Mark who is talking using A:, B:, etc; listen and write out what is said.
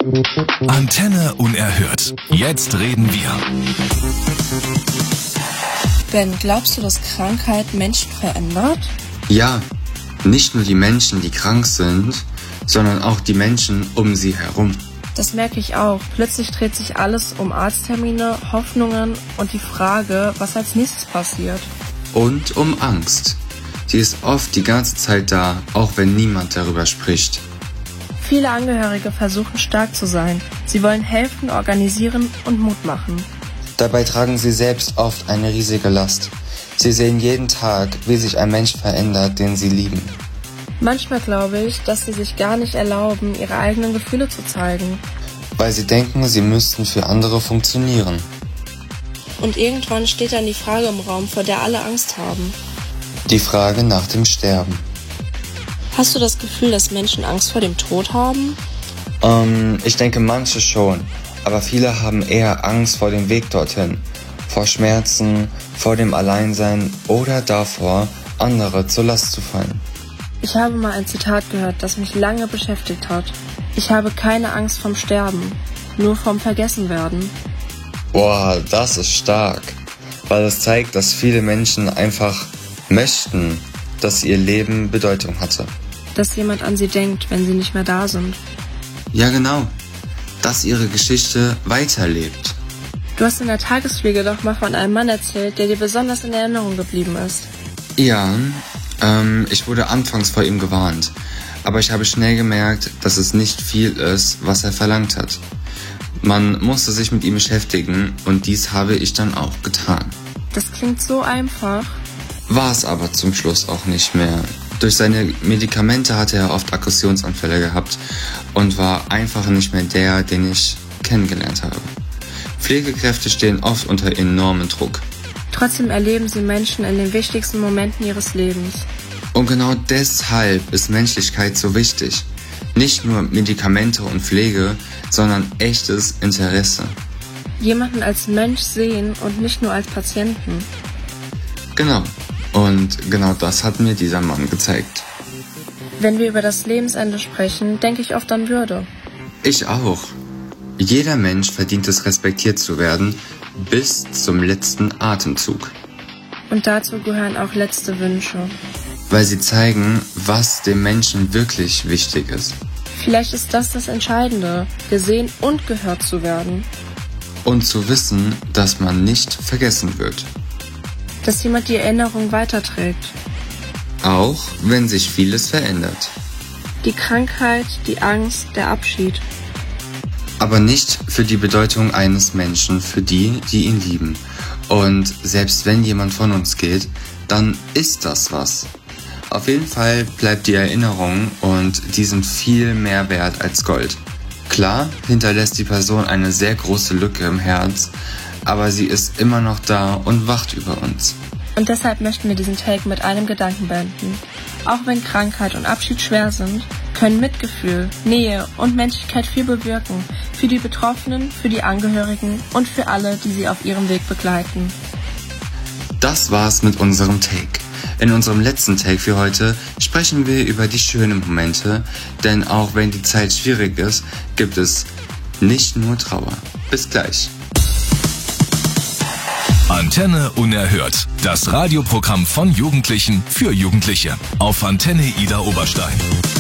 A: Antenne unerhört. Jetzt reden wir.
B: Ben, glaubst du, dass Krankheit Menschen verändert?
C: Ja, nicht nur die Menschen, die krank sind, sondern auch die Menschen um sie herum.
B: Das merke ich auch. Plötzlich dreht sich alles um Arzttermine, Hoffnungen und die Frage, was als nächstes passiert.
C: Und um Angst. Sie ist oft die ganze Zeit da, auch wenn niemand darüber spricht.
B: Viele Angehörige versuchen stark zu sein. Sie wollen helfen, organisieren und Mut machen.
D: Dabei tragen sie selbst oft eine riesige Last. Sie sehen jeden Tag, wie sich ein Mensch verändert, den sie lieben.
B: Manchmal glaube ich, dass sie sich gar nicht erlauben, ihre eigenen Gefühle zu zeigen.
D: Weil sie denken, sie müssten für andere funktionieren.
B: Und irgendwann steht dann die Frage im Raum, vor der alle Angst haben.
D: Die Frage nach dem Sterben.
B: Hast du das Gefühl, dass Menschen Angst vor dem Tod haben?
D: Ich denke manche schon, aber viele haben eher Angst vor dem Weg dorthin, vor Schmerzen, vor dem Alleinsein oder davor, andere zur Last zu fallen.
B: Ich habe mal ein Zitat gehört, das mich lange beschäftigt hat. Ich habe keine Angst vom Sterben, nur vom Vergessenwerden.
D: Boah, das ist stark, weil es zeigt, dass viele Menschen einfach möchten, dass ihr Leben Bedeutung hatte.
B: Dass jemand an sie denkt, wenn sie nicht mehr da sind.
C: Ja, genau. Dass ihre Geschichte weiterlebt.
B: Du hast in der Tagespflege doch mal von einem Mann erzählt, der dir besonders in Erinnerung geblieben ist.
C: Ja, ich wurde anfangs vor ihm gewarnt. Aber ich habe schnell gemerkt, dass es nicht viel ist, was er verlangt hat. Man musste sich mit ihm beschäftigen und dies habe ich dann auch getan.
B: Das klingt so einfach.
C: War es aber zum Schluss auch nicht mehr. Durch seine Medikamente hatte er oft Aggressionsanfälle gehabt und war einfach nicht mehr der, den ich kennengelernt habe. Pflegekräfte stehen oft unter enormem Druck.
B: Trotzdem erleben sie Menschen in den wichtigsten Momenten ihres Lebens.
C: Und genau deshalb ist Menschlichkeit so wichtig. Nicht nur Medikamente und Pflege, sondern echtes Interesse.
B: Jemanden als Mensch sehen und nicht nur als Patienten.
C: Genau. Und genau das hat mir dieser Mann gezeigt.
B: Wenn wir über das Lebensende sprechen, denke ich oft an Würde.
C: Ich auch. Jeder Mensch verdient es, respektiert zu werden, bis zum letzten Atemzug.
B: Und dazu gehören auch letzte Wünsche.
C: Weil sie zeigen, was dem Menschen wirklich wichtig ist.
B: Vielleicht ist das das Entscheidende, gesehen und gehört zu werden.
C: Und zu wissen, dass man nicht vergessen wird.
B: Dass jemand die Erinnerung weiterträgt.
C: Auch wenn sich vieles verändert.
B: Die Krankheit, die Angst, der Abschied.
C: Aber nicht für die Bedeutung eines Menschen, für die, die ihn lieben. Und selbst wenn jemand von uns geht, dann ist das was. Auf jeden Fall bleibt die Erinnerung und die sind viel mehr wert als Gold. Klar hinterlässt die Person eine sehr große Lücke im Herz, aber sie ist immer noch da und wacht über uns.
B: Und deshalb möchten wir diesen Take mit einem Gedanken beenden. Auch wenn Krankheit und Abschied schwer sind, können Mitgefühl, Nähe und Menschlichkeit viel bewirken. Für die Betroffenen, für die Angehörigen und für alle, die sie auf ihrem Weg begleiten.
C: Das war's mit unserem Take. In unserem letzten Take für heute sprechen wir über die schönen Momente, denn auch wenn die Zeit schwierig ist, gibt es nicht nur Trauer. Bis gleich.
A: Antenne unerhört. Das Radioprogramm von Jugendlichen für Jugendliche. Auf Antenne Ida Oberstein.